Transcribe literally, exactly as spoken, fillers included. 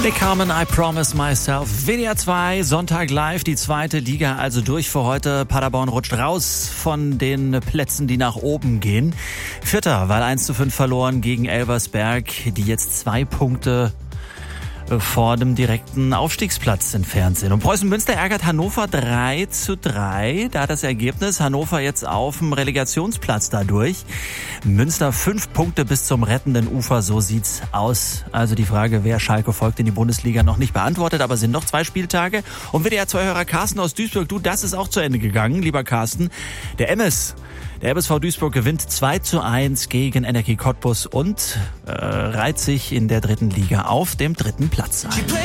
Nick Carmen, I Promise Myself. W D R zwei, Sonntag live, die zweite Liga also durch für heute. Paderborn rutscht raus von den Plätzen, die nach oben gehen. Vierter, weil eins zu fünf verloren gegen Elversberg, die jetzt zwei Punkte vor dem direkten Aufstiegsplatz entfernt sind. Und Preußen Münster ärgert Hannover drei zu drei. Da das Ergebnis Hannover jetzt auf dem Relegationsplatz dadurch. Münster fünf Punkte bis zum rettenden Ufer, so sieht's aus. Also die Frage, wer Schalke folgt in die Bundesliga, noch nicht beantwortet, aber sind noch zwei Spieltage. Und W D R zwei-Hörer Carsten aus Duisburg, du, das ist auch zu Ende gegangen, lieber Carsten. Der M S Der R B S V Duisburg gewinnt zwei zu eins gegen Energie Cottbus und äh, reiht sich in der dritten Liga auf dem dritten Platz ein.